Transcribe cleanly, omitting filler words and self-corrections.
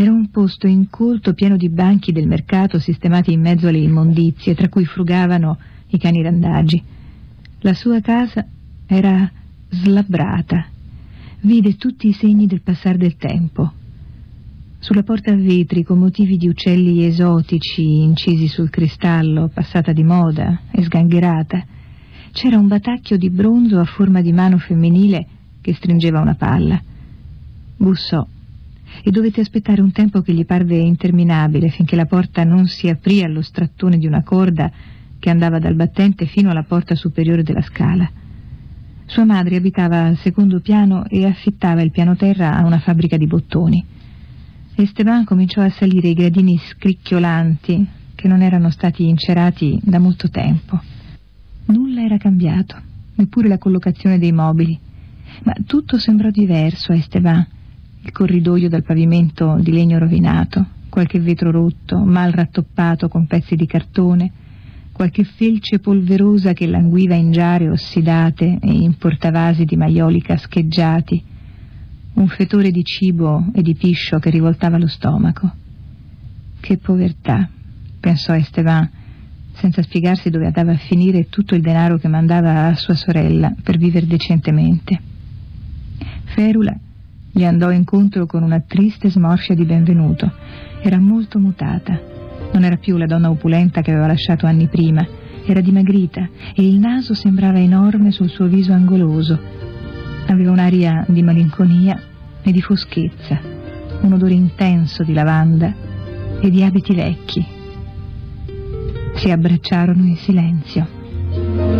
Era un posto incolto pieno di banchi del mercato sistemati in mezzo alle immondizie, tra cui frugavano i cani randagi. La sua casa era slabbrata. Vide tutti i segni del passare del tempo. Sulla porta a vetri, con motivi di uccelli esotici incisi sul cristallo, passata di moda e sgangherata, c'era un batacchio di bronzo a forma di mano femminile che stringeva una palla. Bussò e dovette aspettare un tempo che gli parve interminabile, finché la porta non si aprì allo strattone di una corda che andava dal battente fino alla porta superiore della scala. Sua madre abitava al secondo piano e affittava il piano terra a una fabbrica di bottoni. Esteban cominciò a salire i gradini scricchiolanti che non erano stati incerati da molto tempo. Nulla era cambiato, neppure la collocazione dei mobili, ma tutto sembrò diverso a Esteban. Il corridoio dal pavimento di legno rovinato, qualche vetro rotto, mal rattoppato con pezzi di cartone, qualche felce polverosa che languiva in giare ossidate e in portavasi di maiolica scheggiati, un fetore di cibo e di piscio che rivoltava lo stomaco. Che povertà, pensò Esteban, senza spiegarsi dove andava a finire tutto il denaro che mandava a sua sorella per vivere decentemente. Ferula gli andò incontro con una triste smorfia di benvenuto. Era molto mutata. Non era più la donna opulenta che aveva lasciato anni prima. Era dimagrita e il naso sembrava enorme sul suo viso angoloso. Aveva un'aria di malinconia e di foschezza, un odore intenso di lavanda e di abiti vecchi. Si abbracciarono in silenzio.